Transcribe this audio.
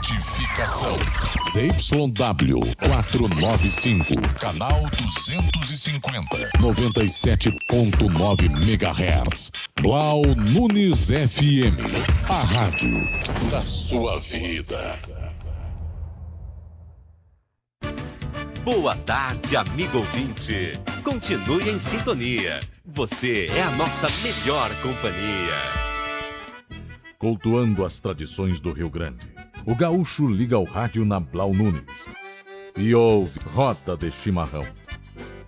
Identificação. ZYW 495, canal 250, 97.9 MHz. Blau Nunes FM, a rádio da sua vida. Boa tarde, amigo ouvinte. Continue em sintonia. Você é a nossa melhor companhia. Cultuando as tradições do Rio Grande, o gaúcho liga o rádio na Blau Nunes e ouve Roda de Chimarrão.